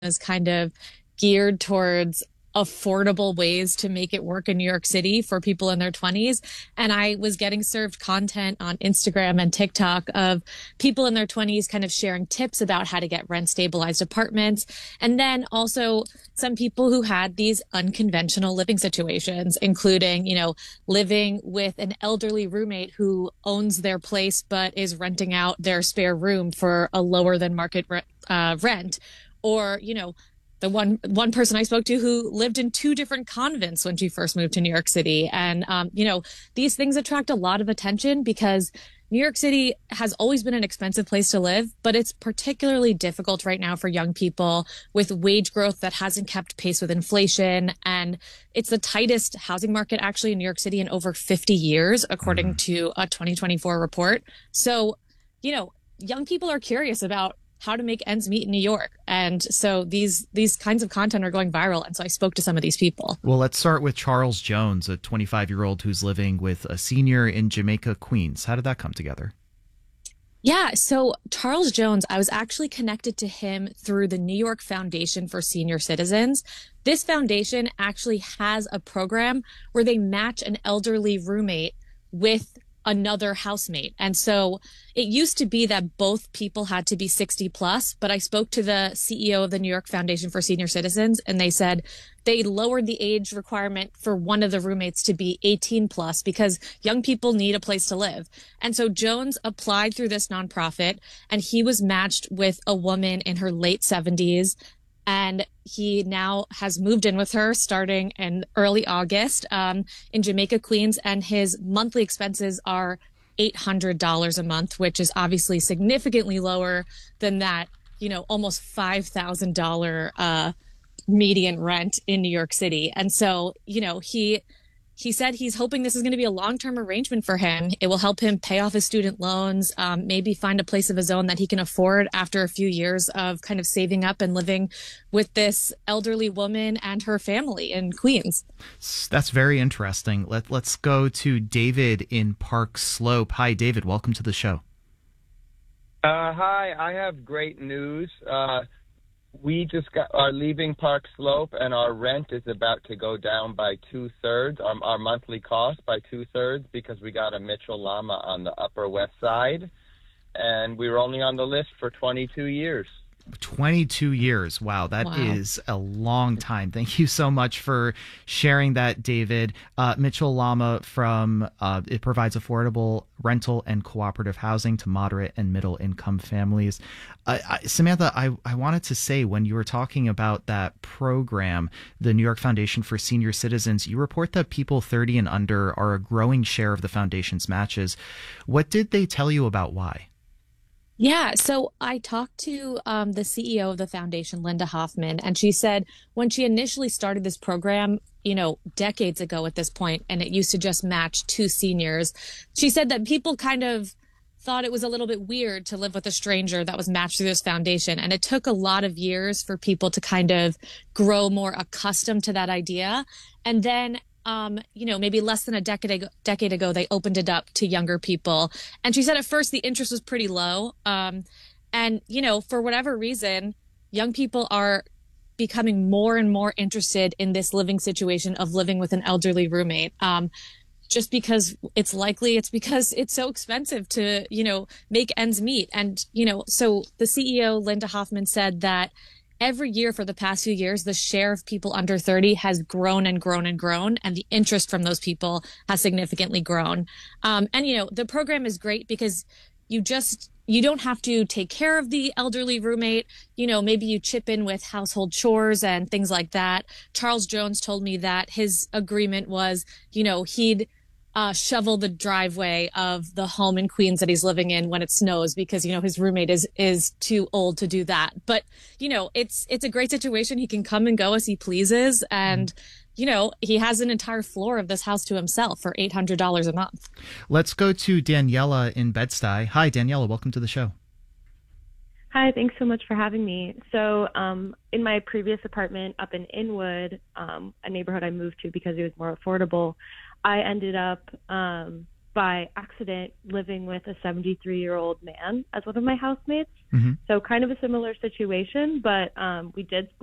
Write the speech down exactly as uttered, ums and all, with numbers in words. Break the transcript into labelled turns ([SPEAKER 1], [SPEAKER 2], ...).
[SPEAKER 1] is kind of geared towards affordable ways to make it work in New York City for people in their twenties. And I was getting served content on Instagram and TikTok of people in their twenties kind of sharing tips about how to get rent stabilized apartments. And then also some people who had these unconventional living situations, including, you know, living with an elderly roommate who owns their place, but is renting out their spare room for a lower than market re- uh, rent. Or, you know, the one one person I spoke to who lived in two different convents when she first moved to New York City. And, um, you know, these things attract a lot of attention because New York City has always been an expensive place to live, but it's particularly difficult right now for young people with wage growth that hasn't kept pace with inflation. And it's the tightest housing market actually in New York City in over fifty years, according to a twenty twenty-four report. So, you know, young people are curious about how to make ends meet in New York. And so these these kinds of content are going viral. And so I spoke to some of these people.
[SPEAKER 2] Well, let's start with Charles Jones, a twenty-five-year-old who's living with a senior in Jamaica, Queens. How did that come together?
[SPEAKER 1] Yeah, so Charles Jones, I was actually connected to him through the New York Foundation for Senior Citizens. This foundation actually has a program where they match an elderly roommate with another housemate. And so it used to be that both people had to be sixty plus, but I spoke to the C E O of the New York Foundation for Senior Citizens, and they said they lowered the age requirement for one of the roommates to be eighteen plus because young people need a place to live. And so Jones applied through this nonprofit, and he was matched with a woman in her late seventies. And he now has moved in with her starting in early August um, in Jamaica, Queens. And his monthly expenses are eight hundred dollars a month, which is obviously significantly lower than that, you know, almost five thousand dollars uh, median rent in New York City. And so, you know, he he said he's hoping this is going to be a long-term arrangement for him. It will help him pay off his student loans, um, maybe find a place of his own that he can afford after a few years of kind of saving up and living with this elderly woman and her family in Queens.
[SPEAKER 2] That's very interesting. Let, let's go to David in Park Slope. Hi, David. Welcome to the show.
[SPEAKER 3] Uh, hi, I have great news. Uh, we just got, are leaving Park Slope, and our rent is about to go down by two-thirds, our, our monthly cost by two-thirds, because we got a Mitchell Llama on the Upper West Side, and we were only on the list for twenty-two years.
[SPEAKER 2] twenty-two years. Wow, that
[SPEAKER 1] Wow.
[SPEAKER 2] is a long time. Thank you so much for sharing that, David. Uh, Mitchell Llama from uh, it provides affordable rental and cooperative housing to moderate and middle income families. Uh, I, Samantha, I, I wanted to say when you were talking about that program, the New York Foundation for Senior Citizens, you report that people thirty and under are a growing share of the foundation's matches. What did they tell you about why?
[SPEAKER 1] Yeah, so I talked to um, the C E O of the foundation, Linda Hoffman, and she said when she initially started this program, you know, decades ago at this point, and it used to just match two seniors, she said that people kind of thought it was a little bit weird to live with a stranger that was matched through this foundation. And it took a lot of years for people to kind of grow more accustomed to that idea. And then Um, you know, maybe less than a decade ago, decade ago, they opened it up to younger people. And she said at first the interest was pretty low. Um, and, you know, for whatever reason, young people are becoming more and more interested in this living situation of living with an elderly roommate. Um, just because it's likely it's because it's so expensive to, you know, make ends meet. And, you know, so the C E O, Linda Hoffman, said that every year for the past few years, the share of people under thirty has grown and grown and grown, and the interest from those people has significantly grown. Um, and, you know, the program is great because you just, you don't have to take care of the elderly roommate. You know, maybe you chip in with household chores and things like that. Charles Jones told me that his agreement was, you know, he'd Uh, shovel the driveway of the home in Queens that he's living in when it snows because, you know, his roommate is, is too old to do that. But, you know, it's, it's a great situation. He can come and go as he pleases. And, you know, he has an entire floor of this house to himself for eight hundred dollars a month.
[SPEAKER 2] Let's go to Daniela in Bed-Stuy. Hi, Daniela. Welcome to the show.
[SPEAKER 4] Hi, thanks so much for having me. So um, in my previous apartment up in Inwood, um, a neighborhood I moved to because it was more affordable, I ended up um, by accident living with a seventy-three-year-old man as one of my housemates.
[SPEAKER 2] Mm-hmm.
[SPEAKER 4] So kind of a similar situation, but um, we did split